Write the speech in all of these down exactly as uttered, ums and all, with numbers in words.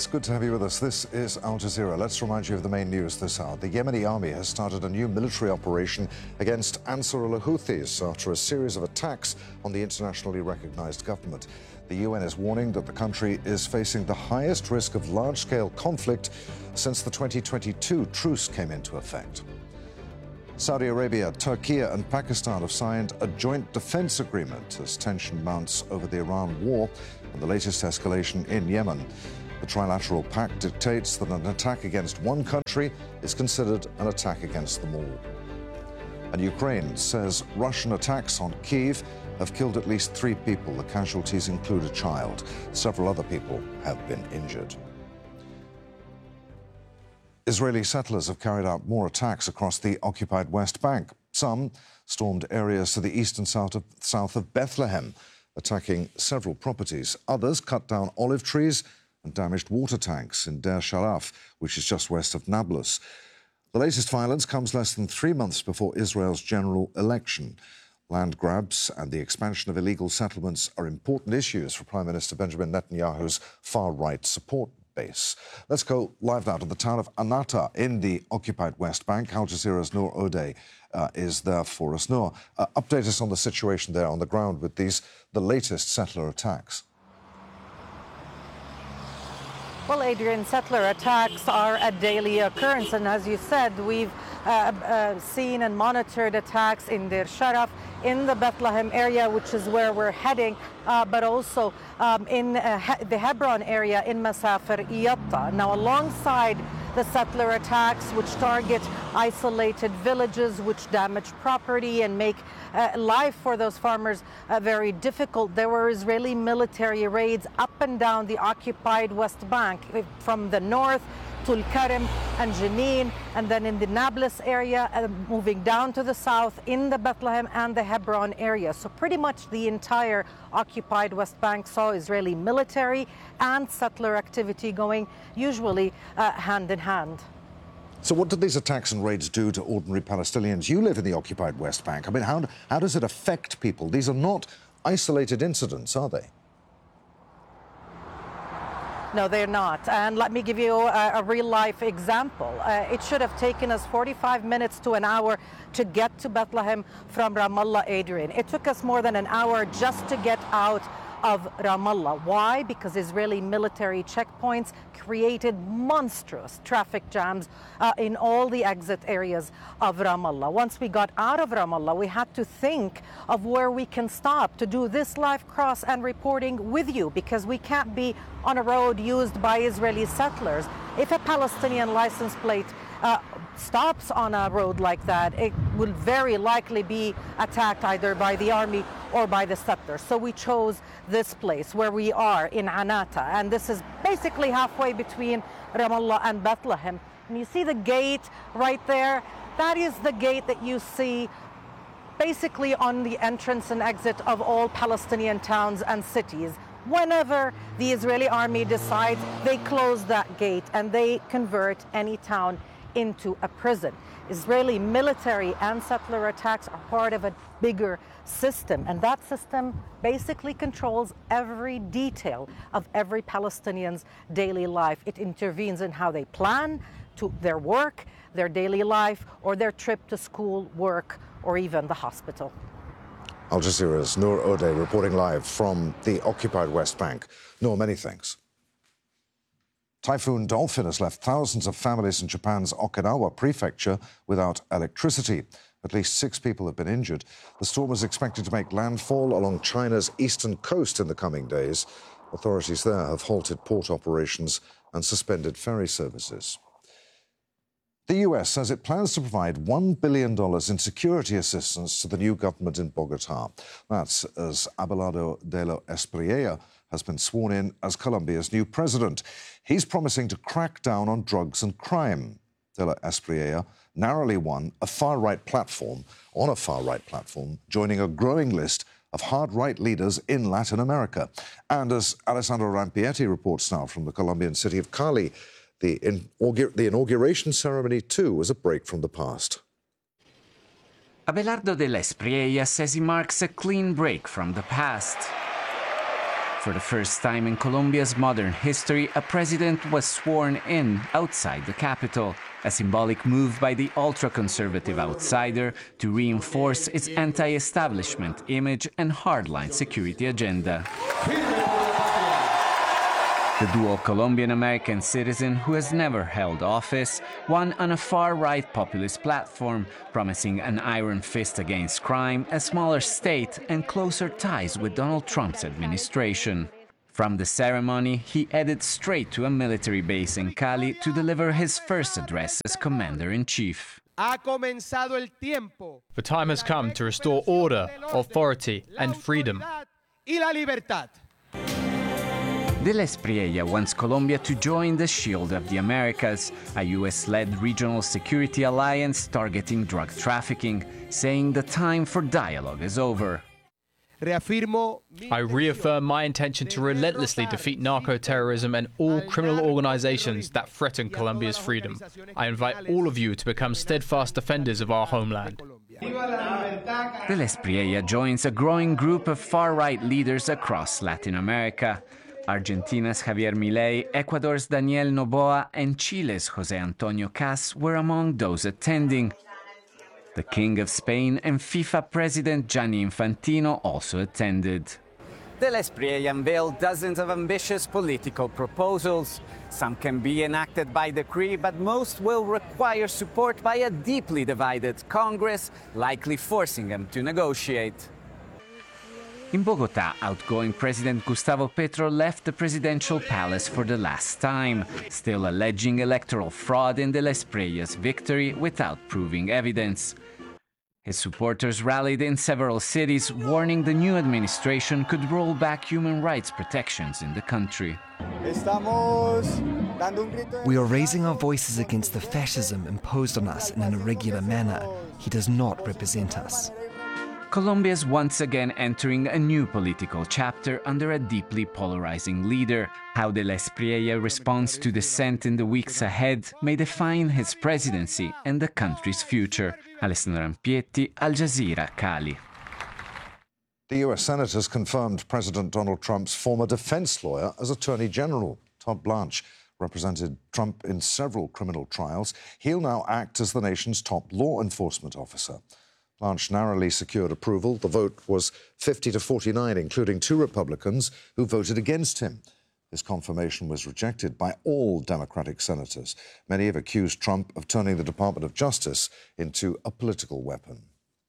It's good to have you with us. This is Al Jazeera. Let's remind you of the main news this hour. The Yemeni army has started a new military operation against Ansarullah Houthis after a series of attacks on the internationally recognized government. The U N is warning that the country is facing the highest risk of large-scale conflict since the twenty twenty-two truce came into effect. Saudi Arabia, Turkey and Pakistan have signed a joint defense agreement as tension mounts over the Iran war and the latest escalation in Yemen. The trilateral pact dictates that an attack against one country is considered an attack against them all. And Ukraine says Russian attacks on Kyiv have killed at least three people. The casualties include a child. Several other people have been injured. Israeli settlers have carried out more attacks across the occupied West Bank. Some stormed areas to the east and south of, south of Bethlehem, attacking several properties. Others cut down olive trees and damaged water tanks in Deir Sharaf, which is just west of Nablus. The latest violence comes less than three months before Israel's general election. Land grabs and the expansion of illegal settlements are important issues for Prime Minister Benjamin Netanyahu's far-right support base. Let's go live now to the town of Anata in the occupied West Bank. Al Jazeera's Noor Odeh uh, is there for us. Noor, uh, update us on the situation there on the ground with these, the latest settler attacks. Well, Adrian, settler attacks are a daily occurrence, and as you said, we've uh, uh, seen and monitored attacks in Deir Sharaf, in the Bethlehem area, which is where we're heading, uh, but also um, in uh, he the Hebron area in Masafer Yatta. Now, alongside the settler attacks, which target isolated villages, which damage property and make uh, life for those farmers uh, very difficult, there were Israeli military raids up and down the occupied West Bank, from the north, Tulkarem and Jenin, and then in the Nablus area, uh, moving down to the south in the Bethlehem and the Hebron area. So pretty much the entire occupied West Bank saw Israeli military and settler activity going usually uh, hand in hand. So what did these attacks and raids do to ordinary Palestinians? You live in the occupied West Bank. I mean, how, how does it affect people? These are not isolated incidents, are they? No, they're not. And let me give you a, a real-life example. Uh, it should have taken us forty-five minutes to an hour to get to Bethlehem from Ramallah, Adrian. It took us more than an hour just to get out of Ramallah. Why? Because Israeli military checkpoints created monstrous traffic jams uh, in all the exit areas of Ramallah. Once we got out of Ramallah, we had to think of where we can stop to do this live cross and reporting with you, because we can't be on a road used by Israeli settlers. If a Palestinian license plate uh, stops on a road like that, it will very likely be attacked either by the army or by the settlers. So we chose this place where we are in Anata, and this is basically halfway between Ramallah and Bethlehem. And you see the gate right there? That is the gate that you see basically on the entrance and exit of all Palestinian towns and cities. Whenever the Israeli army decides, they close that gate and they convert any town into a prison. Israeli military and settler attacks are part of a bigger system, and that system basically controls every detail of every Palestinian's daily life. It intervenes in how they plan to their work, their daily life, or their trip to school, work, or even the hospital. Al Jazeera's Noor Odeh reporting live from the occupied West Bank. Noor, many thanks. Typhoon Dolphin has left thousands of families in Japan's Okinawa prefecture without electricity. At least six people have been injured. The storm is expected to make landfall along China's eastern coast in the coming days. Authorities there have halted port operations and suspended ferry services. The U S says it plans to provide one billion dollars in security assistance to the new government in Bogotá. That's as Abelardo de la Espriella has been sworn in as Colombia's new president. He's promising to crack down on drugs and crime. De la Espriella narrowly won a far-right platform, on a far-right platform, joining a growing list of hard-right leaders in Latin America. And as Alessandro Rampietti reports now from the Colombian city of Cali, the, inaugur the inauguration ceremony, too, was a break from the past. Abelardo de la Espriella says he marks a clean break from the past. For the first time in Colombia's modern history, a president was sworn in outside the capital, a symbolic move by the ultra-conservative outsider to reinforce its anti-establishment image and hardline security agenda. The dual Colombian-American citizen, who has never held office, won on a far-right populist platform, promising an iron fist against crime, a smaller state, and closer ties with Donald Trump's administration. From the ceremony, he headed straight to a military base in Cali to deliver his first address as commander-in-chief. The time has come to restore order, authority, and freedom. De la Espriella wants Colombia to join the Shield of the Americas, a U S-led regional security alliance targeting drug trafficking, saying the time for dialogue is over. I reaffirm my intention to relentlessly defeat narco-terrorism and all criminal organizations that threaten Colombia's freedom. I invite all of you to become steadfast defenders of our homeland. De la Espriella joins a growing group of far-right leaders across Latin America. Argentina's Javier Milei, Ecuador's Daniel Noboa, and Chile's José Antonio Caz were among those attending. The King of Spain and FIFA President Gianni Infantino also attended. De la Espriella unveiled dozens of ambitious political proposals. Some can be enacted by decree, but most will require support by a deeply divided Congress, likely forcing them to negotiate. In Bogotá, outgoing President Gustavo Petro left the presidential palace for the last time, still alleging electoral fraud in De la Espriella's victory without proving evidence. His supporters rallied in several cities, warning the new administration could roll back human rights protections in the country. We are raising our voices against the fascism imposed on us in an irregular manner. He does not represent us. Colombia is once again entering a new political chapter under a deeply polarizing leader. How De la Espriella responds to dissent in the weeks ahead may define his presidency and the country's future. Alessandro Rampietti, Al Jazeera, Cali. The U S Senate has confirmed President Donald Trump's former defense lawyer as Attorney General. Todd Blanche represented Trump in several criminal trials. He'll now act as the nation's top law enforcement officer. Blanche narrowly secured approval. The vote was fifty to forty-nine, including two Republicans who voted against him. This confirmation was rejected by all Democratic senators. Many have accused Trump of turning the Department of Justice into a political weapon.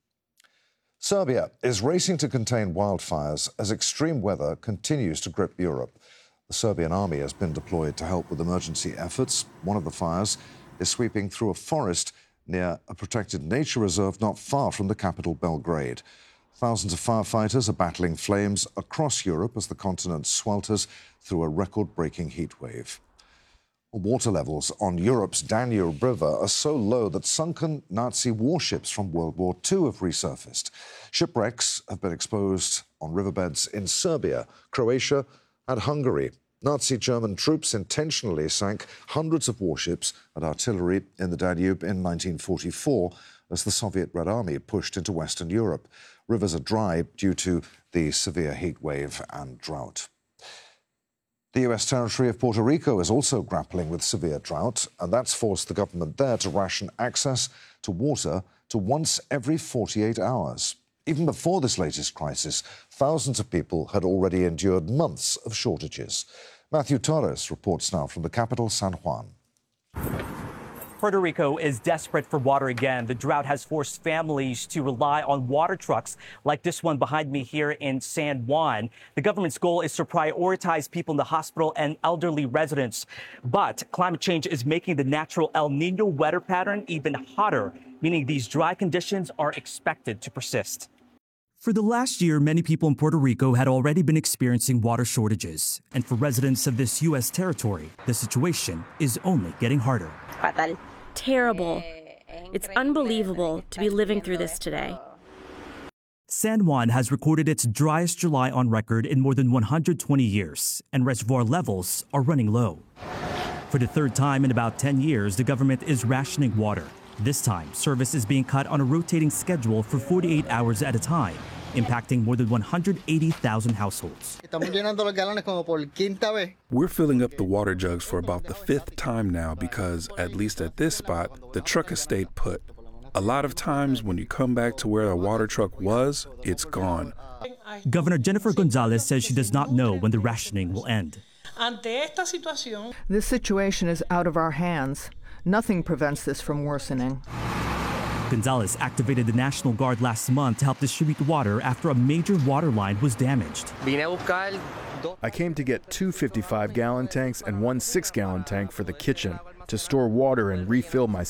Serbia is racing to contain wildfires as extreme weather continues to grip Europe. The Serbian army has been deployed to help with emergency efforts. One of the fires is sweeping through a forest near a protected nature reserve not far from the capital, Belgrade. Thousands of firefighters are battling flames across Europe as the continent swelters through a record-breaking heat wave. Water levels on Europe's Danube River are so low that sunken Nazi warships from World War Two have resurfaced. Shipwrecks have been exposed on riverbeds in Serbia, Croatia and Hungary. Nazi German troops intentionally sank hundreds of warships and artillery in the Danube in nineteen forty-four as the Soviet Red Army pushed into Western Europe. Rivers are dry due to the severe heat wave and drought. The U S territory of Puerto Rico is also grappling with severe drought, and that's forced the government there to ration access to water to once every forty-eight hours. Even before this latest crisis, thousands of people had already endured months of shortages. Matthew Torres reports now from the capital, San Juan. Puerto Rico is desperate for water again. The drought has forced families to rely on water trucks like this one behind me here in San Juan. The government's goal is to prioritize people in the hospital and elderly residents. But climate change is making the natural El Nino weather pattern even hotter, meaning these dry conditions are expected to persist. For the last year, many people in Puerto Rico had already been experiencing water shortages. And for residents of this U S territory, the situation is only getting harder. Terrible. It's unbelievable to be living through this today. San Juan has recorded its driest July on record in more than one hundred twenty years, and reservoir levels are running low. For the third time in about ten years, the government is rationing water. This time, service is being cut on a rotating schedule for forty-eight hours at a time, impacting more than one hundred eighty thousand households. We're filling up the water jugs for about the fifth time now because, at least at this spot, the truck has stayed put. A lot of times when you come back to where a water truck was, it's gone. Governor Jennifer Gonzalez says she does not know when the rationing will end. This situation is out of our hands. Nothing prevents this from worsening. Gonzalez activated the National Guard last month to help distribute water after a major water line was damaged. I came to get two fifty-five gallon tanks and one six gallon tank for the kitchen to store water and refill my